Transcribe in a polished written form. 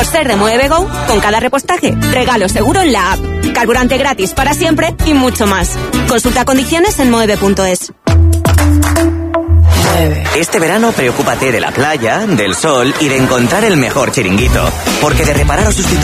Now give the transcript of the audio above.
Por ser de Moeve Go, con cada repostaje, regalo seguro en la app, carburante gratis para siempre y mucho más. Consulta condiciones en moeve.es. Este verano preocúpate de la playa, del sol y de encontrar el mejor chiringuito. Porque de reparar o sustituir